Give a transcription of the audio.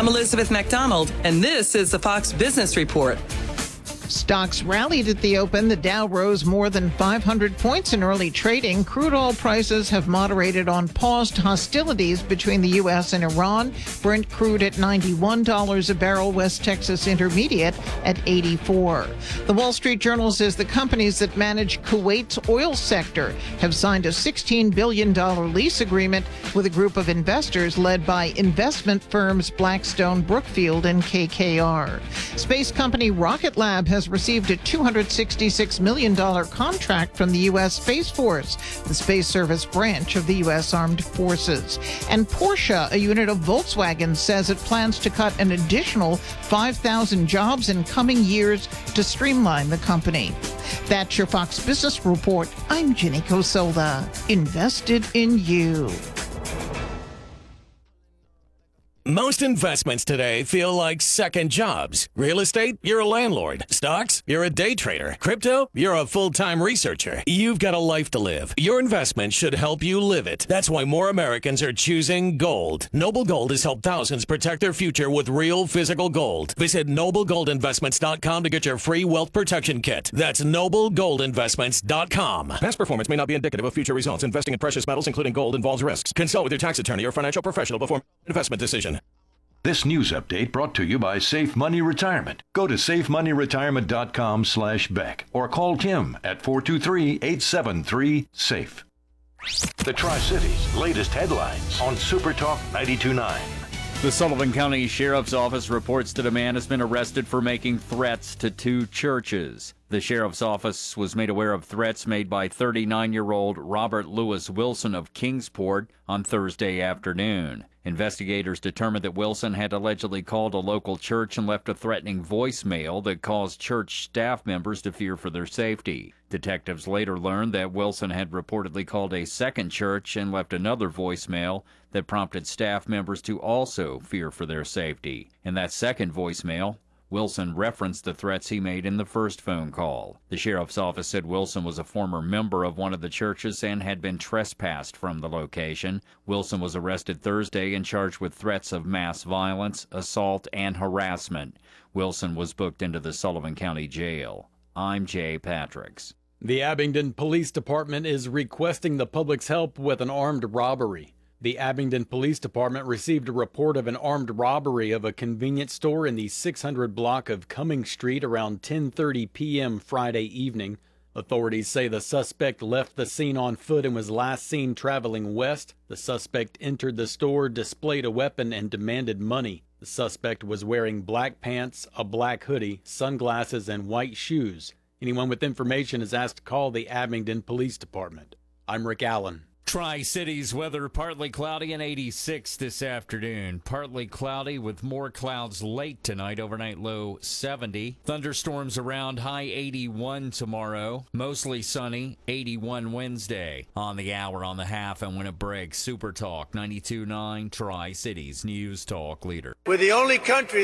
I'm Elizabeth McDonald, and this is the Fox Business Report. Stocks rallied at the open. The Dow rose more than 500 points in early trading. Crude oil prices have moderated on paused hostilities between the U.S. and Iran. Brent crude at $91 a barrel. West Texas Intermediate at $84. The Wall Street Journal says the companies that manage Kuwait's oil sector have signed a $16 billion lease agreement with a group of investors led by investment firms Blackstone, Brookfield, and KKR. Space company Rocket Lab has received a $266 million contract from the U.S. Space Force, the Space Service branch of the U.S. Armed Forces. And Porsche, a unit of Volkswagen, says it plans to cut an additional 5,000 jobs in coming years to streamline the company. That's your Fox Business Report. I'm Ginny Cosola. Invested in you. Most investments today feel like second jobs. Real estate, you're a landlord. Stocks, you're a day trader. Crypto, you're a full-time researcher. You've got a life to live. Your investment should help you live it. That's why more Americans are choosing gold. Noble Gold has helped thousands protect their future with real physical gold. Visit NobleGoldInvestments.com to get your free wealth protection kit. That's NobleGoldInvestments.com. Past performance may not be indicative of future results. Investing in precious metals, including gold, involves risks. Consult with your tax attorney or financial professional before investment decision. This news update brought to you by Safe Money Retirement. Go to safemoneyretirement.com/Beck or call Kim at 423-873-SAFE. The Tri-Cities' latest headlines on Super Talk 92.9. The Sullivan County Sheriff's Office reports that a man has been arrested for making threats to two churches. The Sheriff's Office was made aware of threats made by 39-year-old Robert Lewis Wilson of Kingsport on Thursday afternoon. Investigators determined that Wilson had allegedly called a local church and left a threatening voicemail that caused church staff members to fear for their safety. Detectives later learned that Wilson had reportedly called a second church and left another voicemail that prompted staff members to also fear for their safety. In that second voicemail, Wilson referenced the threats he made in the first phone call. The sheriff's office said Wilson was a former member of one of the churches and had been trespassed from the location. Wilson was arrested Thursday and charged with threats of mass violence, assault, and harassment. Wilson was booked into the Sullivan County Jail. I'm Jay Patricks. The Abingdon Police Department is requesting the public's help with an armed robbery. The Abingdon Police Department received a report of an armed robbery of a convenience store in the 600 block of Cumming Street around 10:30 p.m. Friday evening. Authorities say the suspect left the scene on foot and was last seen traveling west. The suspect entered the store, displayed a weapon, and demanded money. The suspect was wearing black pants, a black hoodie, sunglasses, and white shoes. Anyone with information is asked to call the Abingdon Police Department. I'm Rick Allen. Tri-Cities weather, partly cloudy and 86 this afternoon. Partly cloudy with more clouds late tonight, overnight low 70. Thunderstorms around, high 81 tomorrow. Mostly sunny, 81 Wednesday. On the hour, on the half, and when it breaks, Super Talk 92.9, Tri-Cities News Talk Leader. We're the only country